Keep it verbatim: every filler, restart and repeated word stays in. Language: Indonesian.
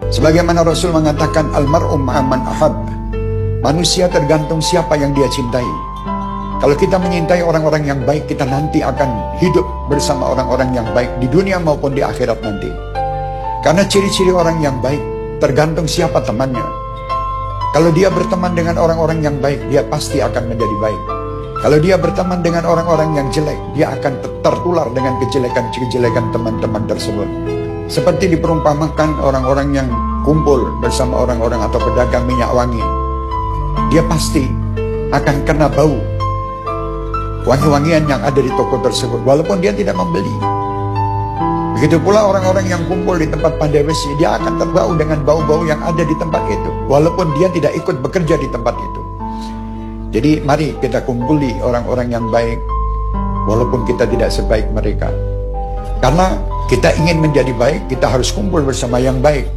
Sebagaimana Rasul mengatakan, almar'u ma'aman ahab. Manusia tergantung siapa yang dia cintai. Kalau kita menyintai orang-orang yang baik, kita nanti akan hidup bersama orang-orang yang baik di dunia maupun di akhirat nanti. Karena ciri-ciri orang yang baik tergantung siapa temannya. Kalau dia berteman dengan orang-orang yang baik, dia pasti akan menjadi baik. Kalau dia berteman dengan orang-orang yang jelek, dia akan tertular dengan kejelekan-kejelekan teman-teman tersebut. Seperti diperumpamakan orang-orang yang kumpul bersama orang-orang atau pedagang minyak wangi, dia pasti akan kena bau wangi-wangian yang ada di toko tersebut, walaupun dia tidak membeli. Begitu pula orang-orang yang kumpul di tempat pandai besi, dia akan terbau dengan bau-bau yang ada di tempat itu, walaupun dia tidak ikut bekerja di tempat itu. Jadi mari kita kumpuli orang-orang yang baik, walaupun kita tidak sebaik mereka. Karena kita ingin menjadi baik, kita harus kumpul bersama yang baik.